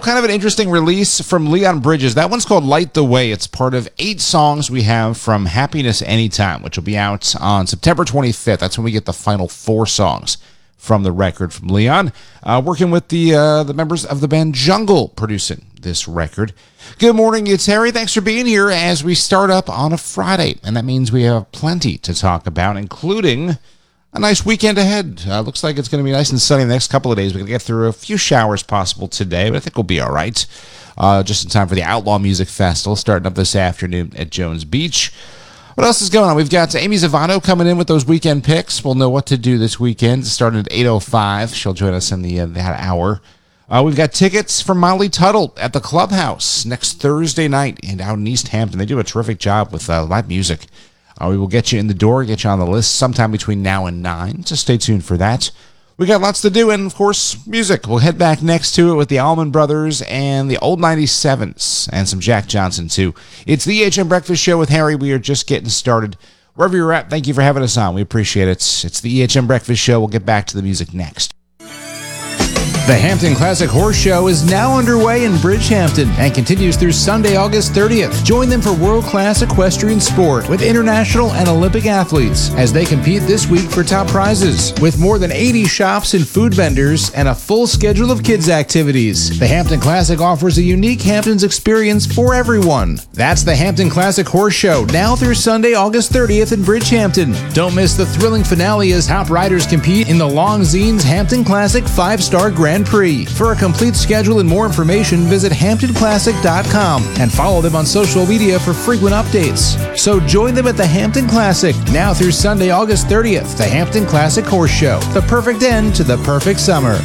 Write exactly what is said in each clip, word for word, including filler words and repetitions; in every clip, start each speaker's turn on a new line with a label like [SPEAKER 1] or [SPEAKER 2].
[SPEAKER 1] kind of an interesting release from Leon Bridges. That one's called Light the Way. It's part of eight songs we have from Happiness Anytime, which will be out on September twenty-fifth. That's when we get the final four songs from the record from Leon. Uh, working with the uh, the members of the band Jungle producing this record. Good morning, it's Harry. Thanks for being here as we start up on a Friday. And that means we have plenty to talk about, including a nice weekend ahead. Uh, looks like it's going to be nice and sunny the next couple of days. We're going to get through a few showers possible today, but I think we'll be all right. Uh, just in time for the Outlaw Music Festival starting up this afternoon at Jones Beach. What else is going on? We've got Amy Zavano coming in with those weekend picks. We'll know what to do this weekend, starting at eight oh five. She'll join us in the uh, that hour. Uh, we've got tickets for Molly Tuttle at the Clubhouse next Thursday night and out in East Hampton. They do a terrific job with uh, live music. Uh, we will get you in the door, get you on the list sometime between now and nine, so stay tuned for that. We got lots to do, and of course, music. We'll head back next to it with the Allman Brothers and the Old ninety-sevens, and some Jack Johnson, too. It's the E H M Breakfast Show with Harry. We are just getting started. Wherever you're at, thank you for having us on. We appreciate it. It's the E H M Breakfast Show. We'll get back to the music next.
[SPEAKER 2] The Hampton Classic Horse Show is now underway in Bridgehampton and continues through Sunday, August thirtieth. Join them for world-class equestrian sport with international and Olympic athletes as they compete this week for top prizes. With more than eighty shops and food vendors and a full schedule of kids' activities, the Hampton Classic offers a unique Hamptons experience for everyone. That's the Hampton Classic Horse Show, now through Sunday, August thirtieth in Bridgehampton. Don't miss the thrilling finale as top riders compete in the Longzines Hampton Classic five-star Grand Prix. For a complete schedule and more information, visit hampton classic dot com and follow them on social media for frequent updates. So join them at the Hampton Classic, now through Sunday, August thirtieth, the Hampton Classic Horse Show. The perfect end to the perfect summer.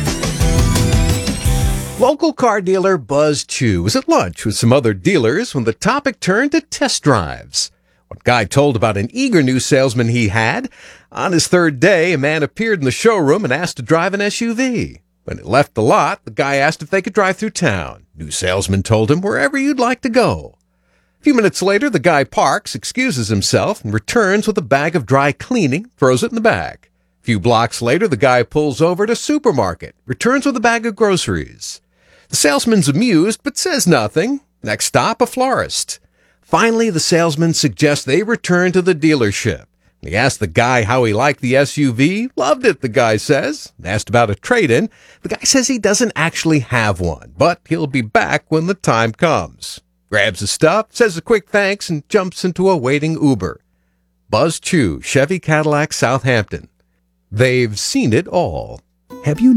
[SPEAKER 3] Local car dealer Buzz Chew was at lunch with some other dealers when the topic turned to test drives. One guy told about an eager new salesman he had. On his third day, a man appeared in the showroom and asked to drive an S U V. When it left the lot, the guy asked if they could drive through town. New salesman told him wherever you'd like to go. A few minutes later, the guy parks, excuses himself, and returns with a bag of dry cleaning, throws it in the bag. A few blocks later, the guy pulls over to a supermarket, returns with a bag of groceries. The salesman's amused, but says nothing. Next stop, a florist. Finally, the salesman suggests they return to the dealership. He asked the guy how he liked the S U V. Loved it, the guy says. Asked about a trade-in. The guy says he doesn't actually have one, but he'll be back when the time comes. Grabs his stuff, says a quick thanks, and jumps into a waiting Uber. Buzz Chew, Chevy Cadillac, Southampton. They've seen it all. Have you